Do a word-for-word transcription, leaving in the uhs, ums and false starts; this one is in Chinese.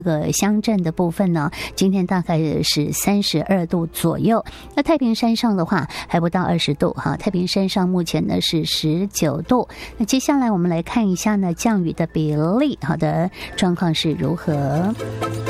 这个乡镇的部分呢，今天大概是三十二度左右。那太平山上的话还不到二十度哈，太平山上目前呢是十九度。那接下来我们来看一下呢降雨的比例，好的状况是如何。